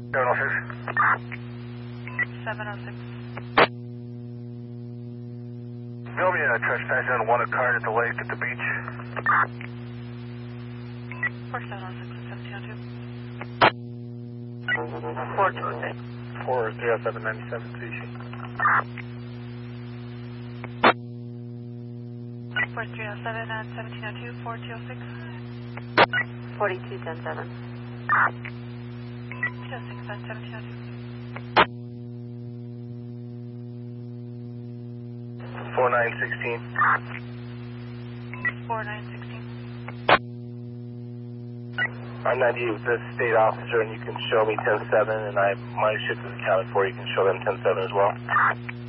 706. There'll be a trespasser and wanted car at the lake at the beach. 4706 and 1702. 426. 43797 Sushi. 4307 and 1702, 4206. 4210-7. 206 and 1702. 4916. 4916. I'm 98 with the state officer, and you can show me 10-7, and my shift is accounted for. You can show them 10-7 as well.